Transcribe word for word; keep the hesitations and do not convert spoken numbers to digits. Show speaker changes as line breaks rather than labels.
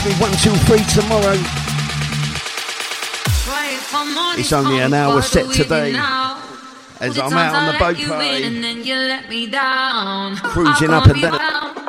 me one till three tomorrow. It's only an hour set today, as I'm out on the boat party, cruising up and down.